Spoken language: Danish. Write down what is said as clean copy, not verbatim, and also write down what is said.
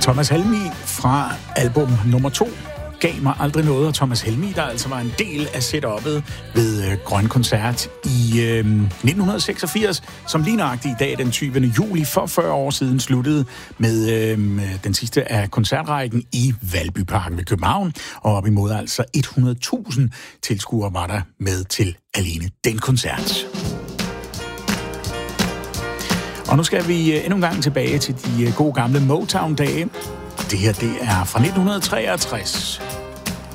Thomas Helmig fra album nummer 2 gav mig aldrig noget, og Thomas Helmig, der altså var en del af setup'et ved Grøn Koncert i 1986, som lige nøjagtigt i dag, den 20. juli for 40 år siden, sluttede med den sidste af koncertrækken i Valbyparken ved København, og op imod altså 100.000 tilskuere var der med til alene den koncert. Og nu skal vi endnu en gang tilbage til de gode gamle Motown-dage. Det her, det er fra 1963.